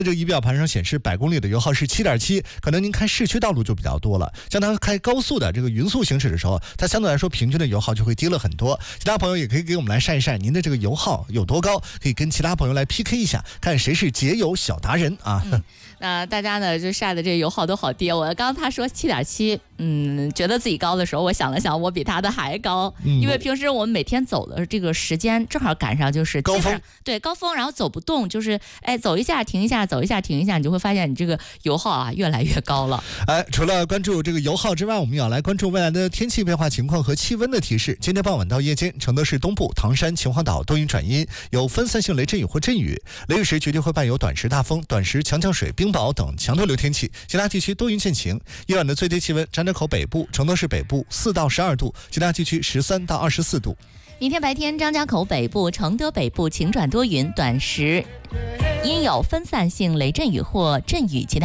这个仪表盘上显示100公里的油耗是7.7，可能您开市区道路就比较多了。像它开高速的这个匀速行驶的时候，它相对来说平均的油耗就会低了很多。其他朋友也可以给我们来晒一晒您的这个油耗有多高，可以跟其他朋友来 PK 一下，看谁是节油小达人啊。 那大家呢就晒的这油耗都好低。我刚刚他说7.7，觉得自己高的时候，我想了想，我比他的还高，因为平时我们每天走的这个时间正好赶上就是高峰， 对高峰，然后走不动，就是走一下停一下，走一下停一下，你就会发现你这个油耗啊越来越高了。 除了关注这个油耗之外，我们也要来关注未来的天气变化情况和气温的提示。今天傍晚到夜间，承德市东部、唐山、秦皇岛多云转阴，有分散性雷阵雨或阵雨，雷雨时绝对会伴有短时大风、短时强降水、冰雹等强对流天气。其他地区多云见晴。夜晚的最低气温，张家口北部、承德市北部4到12度，其他地区13到24度。 明天白天，张家口北部、承德北部晴转多云，短时阴有分散性雷阵雨或阵雨，其他